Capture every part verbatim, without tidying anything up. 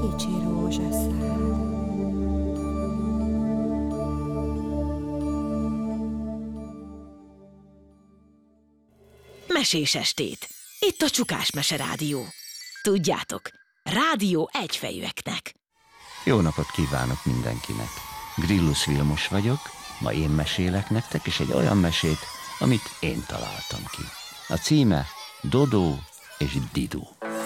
kicsi rózsaszál. Mesés estét! Itt a Csukás Mese Rádió. Tudjátok, rádió egyfejűeknek. Jó napot kívánok mindenkinek! Grillus Vilmos vagyok, ma én mesélek nektek, és egy olyan mesét, amit én találtam ki. A címe Dodó és Didu.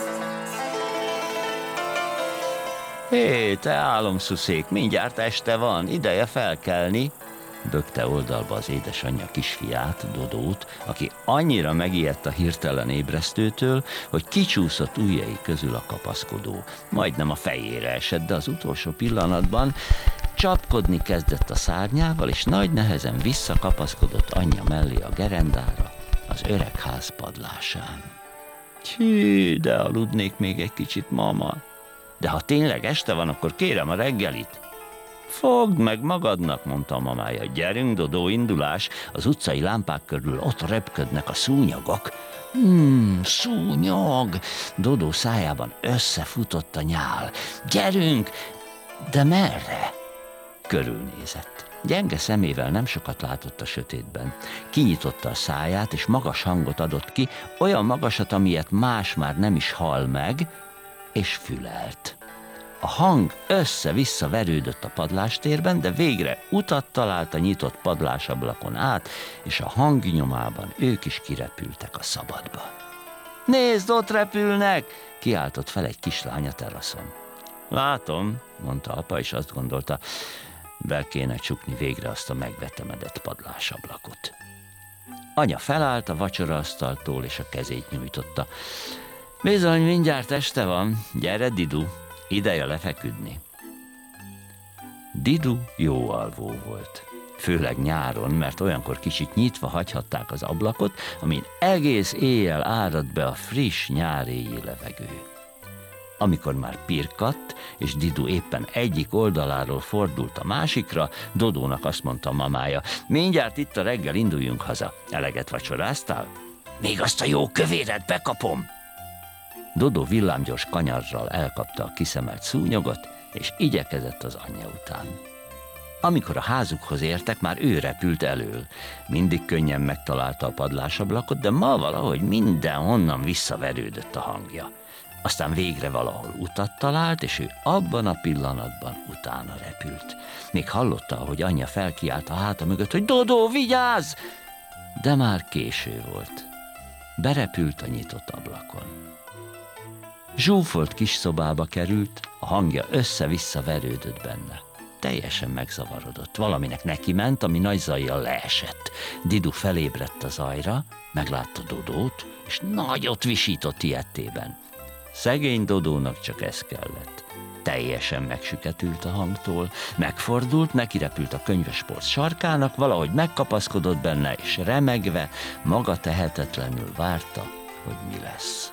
Hé, te álomszuszék, mindjárt este van, ideje felkelni! Bökte oldalba az édesanyja kisfiát, Dodót, aki annyira megijedt a hirtelen ébresztőtől, hogy kicsúszott ujjai közül a kapaszkodó. Majdnem a fejére esett, de az utolsó pillanatban csapkodni kezdett a szárnyával, és nagy nehezen visszakapaszkodott anyja mellé a gerendára, az öreg ház padlásán. Hű, de aludnék még egy kicsit, mama. De ha tényleg este van, akkor kérem a reggelit. Fogd meg magadnak, mondta a mamája. Gyerünk, Dodó, indulás. Az utcai lámpák körül ott repködnek a szúnyogok. Hmm, szúnyog! Dodó szájában összefutott a nyál. Gyerünk! De merre? Körülnézett. Gyenge szemével nem sokat látott a sötétben. Kinyitotta a száját, és magas hangot adott ki, olyan magasat, amilyet más már nem is hall meg, és fülelt. A hang össze-vissza verődött a padlástérben, de végre utat talált a nyitott padlásablakon át, és a hang nyomában ők is kirepültek a szabadba. Nézd, ott repülnek! Kiáltott fel egy kislány a teraszon. Látom, mondta apa, és azt gondolta, be kéne csukni végre azt a megvetemedett padlásablakot. Anya felállt a vacsoraasztaltól, és a kezét nyújtotta. Bizony, mindjárt este van, gyere, Didu, ideje lefeküdni. Didu jó alvó volt, főleg nyáron, mert olyankor kicsit nyitva hagyhatták az ablakot, amin egész éjjel árad be a friss nyáréji levegő. Amikor már pirkadt, és Didu éppen egyik oldaláról fordult a másikra, Dodónak azt mondta a mamája, mindjárt itt a reggel, induljunk haza. Eleget vacsoráztál? Még azt a jó kövéret bekapom! Dodó villámgyors kanyarral elkapta a kiszemelt szúnyogot, és igyekezett az anyja után. Amikor a házukhoz értek, már ő repült elől. Mindig könnyen megtalálta a padlásablakot, de ma valahogy mindenhonnan visszaverődött a hangja. Aztán végre valahol utat talált, és ő abban a pillanatban utána repült. Még hallotta, hogy anyja felkiált a háta mögött, hogy Dodó, vigyázz! De már késő volt. Berepült a nyitott ablakon. Zsúfolt kis szobába került, a hangja össze-vissza verődött benne. Teljesen megzavarodott. Valaminek neki ment, ami nagy zajjal leesett. Didu felébredt a zajra, meglátta Dodót, és nagyot visított ijedtében. Szegény Dodónak csak ez kellett. Teljesen megsüketült a hangtól, megfordult, nekirepült a könyvespolc sarkának, valahogy megkapaszkodott benne, és remegve, maga tehetetlenül várta, hogy mi lesz.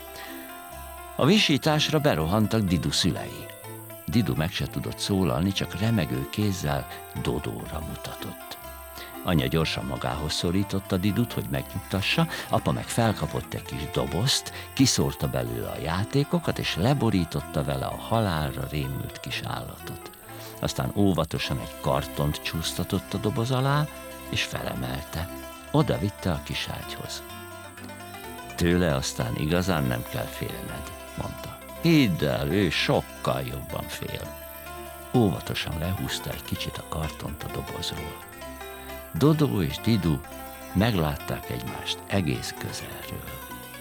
A visításra berohantak Didu szülei. Didu meg se tudott szólalni, csak remegő kézzel Dodóra mutatott. Anya gyorsan magához szorította Didut, hogy megnyugtassa, apa meg felkapott egy kis dobozt, kiszórta belőle a játékokat, és leborította vele a halálra rémült kis állatot. Aztán óvatosan egy kartont csúsztatott a doboz alá, és felemelte. Oda vitte a kis ágyhoz. Tőle aztán igazán nem kell félned, mondta. Hidd el, ő sokkal jobban fél. Óvatosan lehúzta egy kicsit a kartont a dobozról. Dodó és Didu meglátták egymást egész közelről.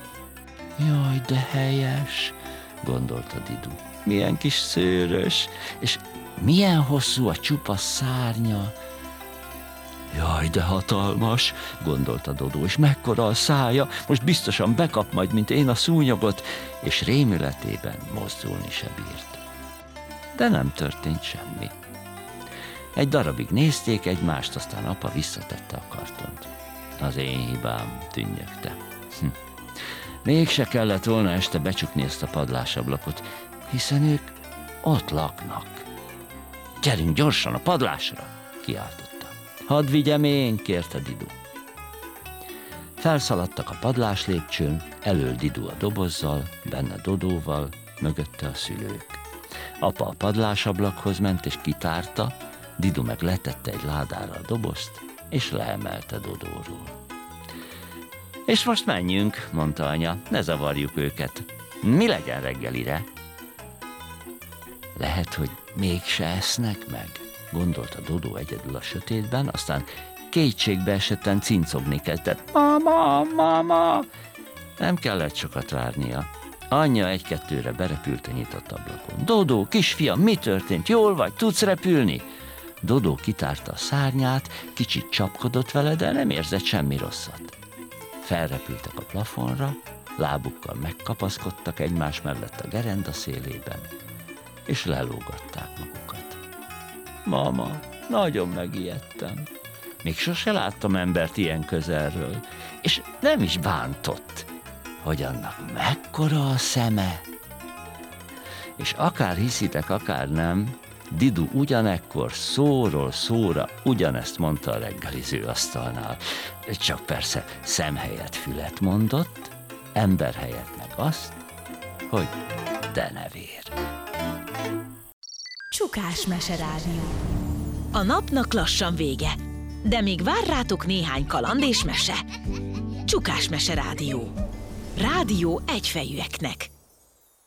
Jaj, de helyes, gondolta Didu. Milyen kis szőrös, és milyen hosszú a csupasz szárnya. Jaj, de hatalmas, gondolta Dodó, és mekkora a szája, most biztosan bekap majd, mint én a szúnyogot, és rémületében mozdulni se bírt. De nem történt semmi. Egy darabig nézték egymást, aztán apa visszatette a kartont. Az én hibám, tünnyögte. Hm. Mégse kellett volna este becsukni ezt a padlásablakot, hiszen ők ott laknak. Gyerünk gyorsan a padlásra, kiáltotta. Hadd vigyem én, kérte Didu. Felszaladtak a padlás lépcsőn, elől Didu a dobozzal, benne Dodóval, mögötte a szülők. Apa a padlásablakhoz ment és kitárta, Didu meg letette egy ládára a dobozt, és leemelte Dodóról. És most menjünk, mondta anya, ne zavarjuk őket. Mi legyen reggelire? Lehet, hogy mégse esznek meg, gondolta Dodó egyedül a sötétben, aztán kétségbe esetten cincogni kezdett. Mama, mama! Nem kellett sokat várnia. Anyja egy-kettőre berepült a nyitott ablakon. Dodó, kisfiam, mi történt? Jól vagy? Tudsz repülni? Dodó kitárta a szárnyát, kicsit csapkodott vele, de nem érzett semmi rosszat. Felrepültek a plafonra, lábukkal megkapaszkodtak egymás mellett a gerenda szélében, és lelógatták magukat. Mama, nagyon megijedtem. Még sose láttam embert ilyen közelről, és nem is bántott, hogy annak mekkora a szeme. És akár hiszitek, akár nem, Didu ugyanekkor szóról szóra ugyanezt mondta a reggeliző asztalnál. Csak persze szem helyett fület mondott, ember helyett meg azt, hogy denevér. Csukás meserádió. A napnak lassan vége, de még vár rátok néhány kaland és mese. Csukás Mese Rádió. Rádió egyfejűeknek.